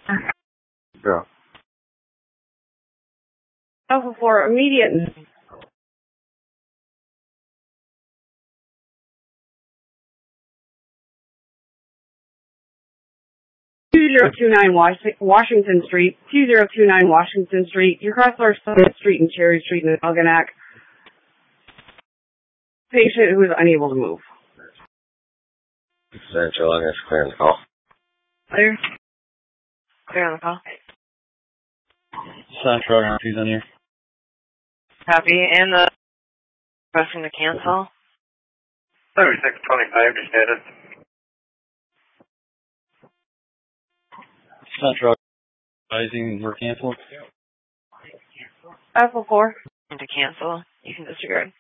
Yeah. Alpha 4, immediate. 2029 Washington Street, 2029 Washington Street. Your crossbar Summit Street and Cherry Street in Algonac. Patient who is unable to move. Central, I'm going to clear on the call. Clear? Clear on the call. Central, he's in here. Copy. And the requesting to cancel? 3625, just hit it. Central, advising we're canceled. Alpha 4. To cancel, you can disregard.